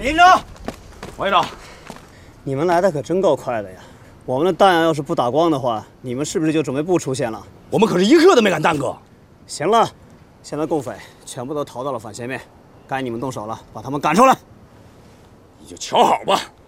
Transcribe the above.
营长， 王营长， 你们来的可真够快的呀！我们的弹药要是不打光的话，你们是不是就准备不出现了？ 我们可是一刻都没敢耽搁。 行了，现在共匪全部都逃到了反斜面，该你们动手了，把他们赶出来。 你就瞧好吧。